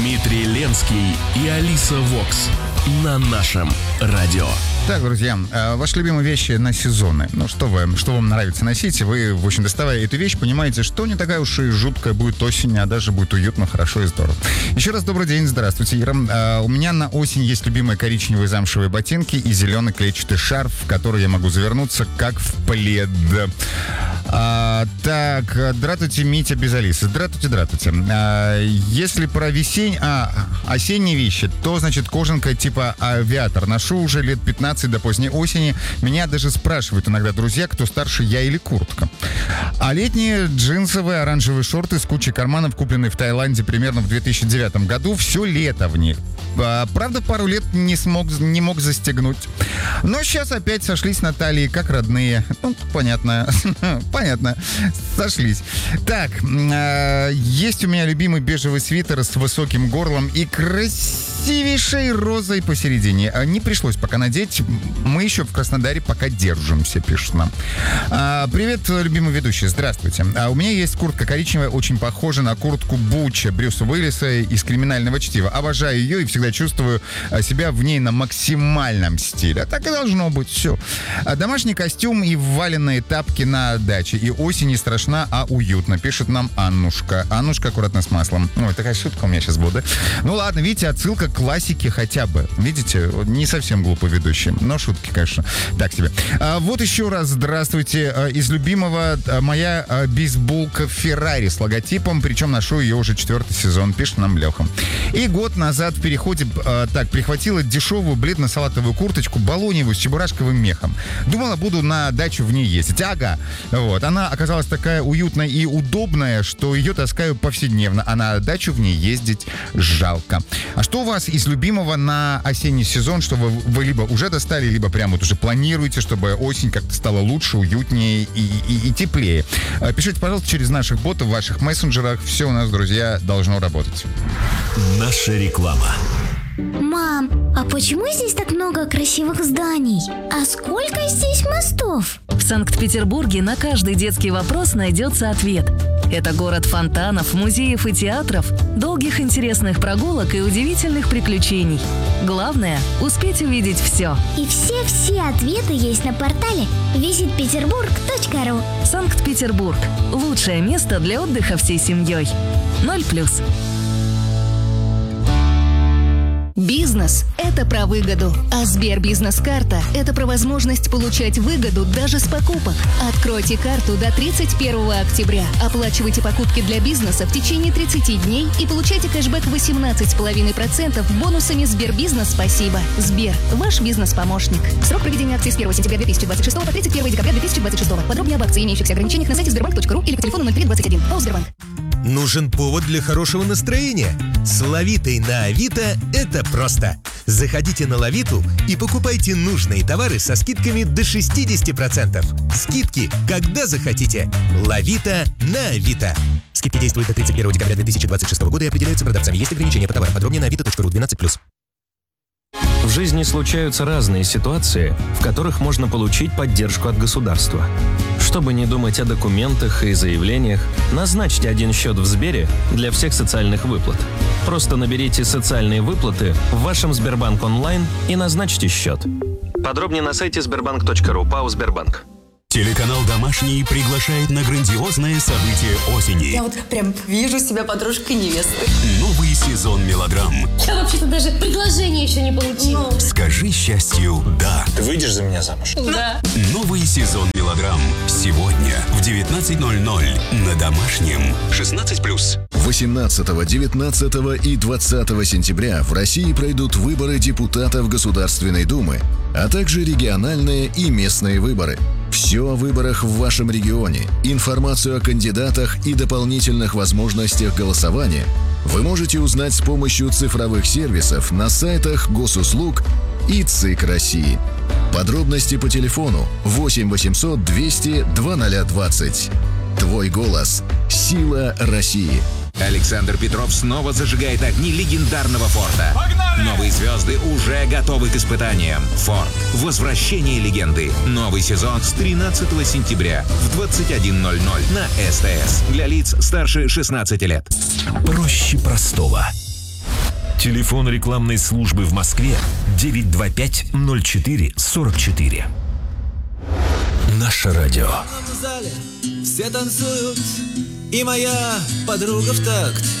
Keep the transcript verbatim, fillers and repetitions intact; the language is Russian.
Дмитрий Ленский и Алиса Вокс на нашем радио. Так, друзья, ваши любимые вещи на сезоны. Ну, что вы, что вам нравится носить? Вы, в общем, доставая эту вещь, понимаете, что не такая уж и жуткая будет осень, а даже будет уютно, хорошо и здорово. Еще раз добрый день, здравствуйте, Ира. А, у меня на осень есть любимые коричневые замшевые ботинки и зеленый клетчатый шарф, в который я могу завернуться, как в плед. А, так, здравствуйте, Митя без Алисы. Здравствуйте, здравствуйте. А, если про весень... А, осенние вещи, то, значит, кожанка типа авиатор. Ношу уже лет пятнадцать до поздней осени. Меня даже спрашивают иногда друзья, кто старше, я или куртка. А летние джинсовые оранжевые шорты с кучей карманов, купленные в Таиланде примерно в две тысячи девятом году. Все лето в них. А, правда, пару лет не смог, не мог застегнуть. Но сейчас опять сошлись на талии, как родные. Ну, понятно. Понятно. Сошлись. Так, э, есть у меня любимый бежевый свитер с высоким горлом и красивейшей розой посередине. Не пришлось пока надеть. Мы еще в Краснодаре пока держимся, пишет нам. А, привет, любимый ведущий. Здравствуйте. А у меня есть куртка коричневая, очень похожа на куртку Буча Брюса Уиллиса из «Криминального чтива». Обожаю ее и всегда чувствую себя в ней на максимальном стиле. Так и должно быть. Все. А домашний костюм и валенные тапки на даче. И осень не страшна, а уютно, пишет нам Аннушка. Аннушка, аккуратно с маслом. Ой, такая шутка у меня сейчас будет. Ну ладно, видите, отсылка к классике хотя бы. Видите, не совсем глупый ведущий, но шутки, конечно, так себе. А, вот еще раз здравствуйте. А, из любимого а, моя а, бейсболка Феррари с логотипом, причем ношу ее уже четвертый сезон, пишет нам Леха. И год назад в переходе а, так, прихватила дешевую бледно-салатовую курточку балоневую с чебурашковым мехом. Думала, буду на дачу в ней ездить. Ага. Вот. Она оказалась такая уютная и удобная, что ее таскаю повседневно, а на дачу в ней ездить жалко. А что у вас из любимого на осенний сезон, что вы, вы либо уже достали, либо прямо вот уже планируете, чтобы осень как-то стала лучше, уютнее и, и, и теплее? Пишите, пожалуйста, через наших ботов в ваших мессенджерах. Все у нас, друзья, должно работать. Наша реклама. Мам, а почему здесь так много красивых зданий? А сколько здесь мостов? В Санкт-Петербурге на каждый детский вопрос найдется ответ. Это город фонтанов, музеев и театров, долгих интересных прогулок и удивительных приключений. Главное – успеть увидеть все. И все-все ответы есть на портале визит петербург точка ру. Санкт-Петербург – лучшее место для отдыха всей семьей. Ноль плюс. Бизнес – это про выгоду, а Сбербизнес-карта – это про возможность получать выгоду даже с покупок. Откройте карту до тридцать первого октября, оплачивайте покупки для бизнеса в течение тридцати дней и получайте кэшбэк восемнадцать целых пять десятых процента бонусами Сбербизнес «Спасибо». Сбер – ваш бизнес-помощник. Срок проведения акции с первого сентября две тысячи двадцать шестого по тридцать первого декабря две тысячи двадцать шестого. Подробнее об акции и имеющихся ограничениях на сайте сбербанк точка ру или по телефону ноль три двадцать один. ПАО «Сбербанк». Нужен повод для хорошего настроения? С Лавитой на Авито это просто. Заходите на Лавиту и покупайте нужные товары со скидками до шестидесяти процентов. Скидки, когда захотите. Лавита на Авито. Скидки действуют до тридцать первого декабря две тысячи двадцать шестого года и определяются продавцами. Есть ограничения по товарам. Подробнее на авито точка ру. двенадцать плюс. В жизни случаются разные ситуации, в которых можно получить поддержку от государства. Чтобы не думать о документах и заявлениях, назначьте один счет в Сбере для всех социальных выплат. Просто наберите «Социальные выплаты» в вашем Сбербанк онлайн и назначьте счет. Подробнее на сайте сбербанк точка ру. ПАО «Сбербанк». Телеканал «Домашний» приглашает на грандиозное событие осени. Я вот прям вижу себя подружкой невесты. Новый сезон мелодрам. Я вообще-то даже предложение еще не получила. Но... Скажи счастью «да». Ты выйдешь за меня замуж? Да. Новый сезон мелодрам. Сегодня в девятнадцать ноль ноль на Домашнем. шестнадцать плюс. восемнадцатого, девятнадцатого и двадцатого сентября в России пройдут выборы депутатов Государственной Думы, а также региональные и местные выборы. Все о выборах в вашем регионе, информацию о кандидатах и дополнительных возможностях голосования вы можете узнать с помощью цифровых сервисов на сайтах госуслуг и ЦИК России. Подробности по телефону восемь восемьсот двести двадцать двадцать. Твой голос – сила России. Александр Петров снова зажигает огни легендарного Форда. Погнали! Новые звезды уже готовы к испытаниям. Форд. Возвращение легенды. Новый сезон с тринадцатого сентября в двадцать один ноль ноль на СТС. Для лиц старше шестнадцати лет. Проще простого. Телефон рекламной службы в Москве девять два пять ноль четыре сорок четыре. Наше радио. В зале все танцуют, и моя подруга в такт.